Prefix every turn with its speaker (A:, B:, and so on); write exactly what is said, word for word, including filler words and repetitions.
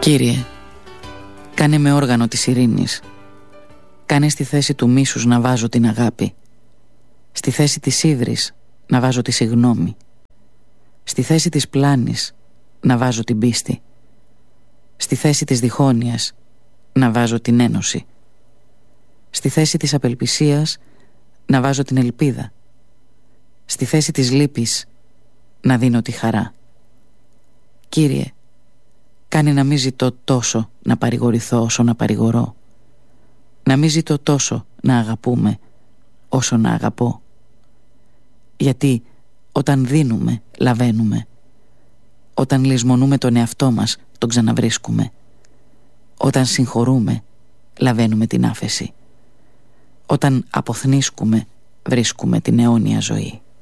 A: Κύριε, κάνε με όργανο της ειρήνης. Κάνε στη θέση του μίσους να βάζω την αγάπη. Στη θέση της ύδρης να βάζω τη συγνώμη. Στη θέση της πλάνης να βάζω την πίστη. Στη θέση της διχόνοιας να βάζω την ένωση. Στη θέση της απελπισίας να βάζω την ελπίδα. Στη θέση της λύπης να δίνω τη χαρά. Κύριε, κάνε να μην ζητώ τόσο να παρηγορηθώ όσο να παρηγορώ. Να μην ζητώ τόσο να αγαπούμε όσο να αγαπώ. Γιατί όταν δίνουμε, λαβαίνουμε. Όταν λησμονούμε τον εαυτό μας, τον ξαναβρίσκουμε. Όταν συγχωρούμε, λαβαίνουμε την άφεση. Όταν αποθνίσκουμε, βρίσκουμε την αιώνια ζωή.